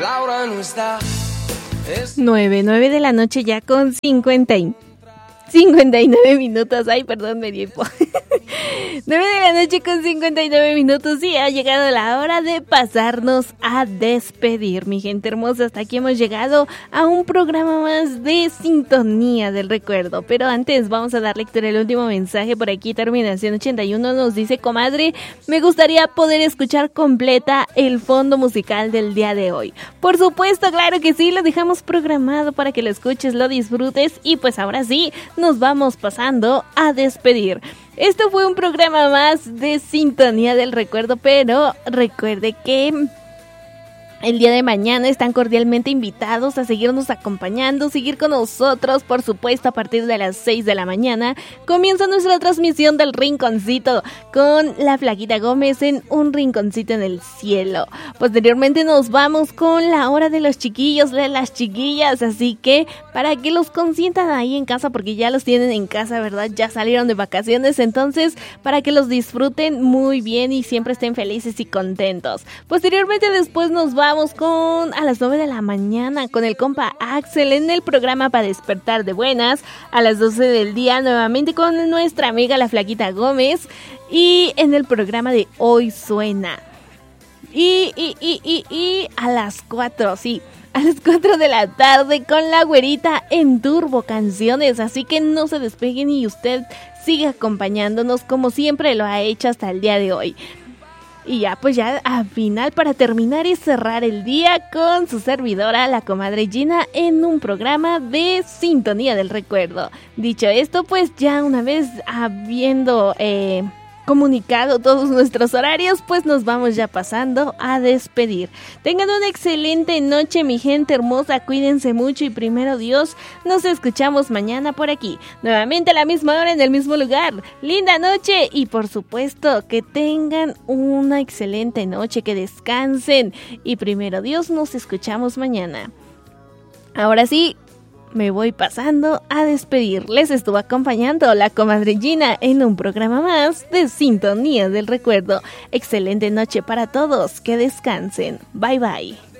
Laura no está. 9 de la noche ya con 59 minutos. Ay, perdón, me dio hipo. 9 de la noche con 59 minutos y ha llegado la hora de pasarnos a despedir, mi gente hermosa. Hasta aquí hemos llegado a un programa más de Sintonía del Recuerdo. Pero antes vamos a dar lectura al último mensaje. Por aquí, terminación 81 nos dice: comadre, me gustaría poder escuchar completa el fondo musical del día de hoy. Por supuesto, claro que sí, lo dejamos programado para que lo escuches, lo disfrutes y pues ahora sí, nos vamos pasando a despedir. Esto fue un programa más de Sintonía del Recuerdo, pero recuerde que el día de mañana están cordialmente invitados a seguirnos acompañando, seguir con nosotros, por supuesto, a partir de las 6 de la mañana. Comienza nuestra transmisión del Rinconcito con la Flaquita Gómez en Un Rinconcito en el Cielo. Posteriormente nos vamos con la hora de los chiquillos, de las chiquillas, así que para que los consientan ahí en casa, porque ya los tienen en casa, ¿verdad? Ya salieron de vacaciones, entonces para que los disfruten muy bien y siempre estén felices y contentos. Posteriormente después nos vamos a las 9 de la mañana con el compa Axel en el programa Para Despertar de Buenas. A las 12 del día nuevamente con nuestra amiga la Flaquita Gómez y en el programa de Hoy Suena. Y a las 4, sí, a las 4 de la tarde con la güerita en Turbo Canciones. Así que no se despeguen y usted sigue acompañándonos como siempre lo ha hecho hasta el día de hoy. Y ya, pues ya al final, para terminar y cerrar el día con su servidora, la comadre Gina, en un programa de Sintonía del Recuerdo. Dicho esto, pues ya una vez habiendo comunicado todos nuestros horarios, pues nos vamos ya pasando a despedir. Tengan una excelente noche, mi gente hermosa, cuídense mucho y primero Dios, nos escuchamos mañana por aquí, nuevamente a la misma hora en el mismo lugar. Linda noche y por supuesto que tengan una excelente noche, que descansen y primero Dios, nos escuchamos mañana. Ahora sí, me voy pasando a despedir. Les estuvo acompañando la comadre Gina en un programa más de Sintonía del Recuerdo. Excelente noche para todos. Que descansen. Bye bye.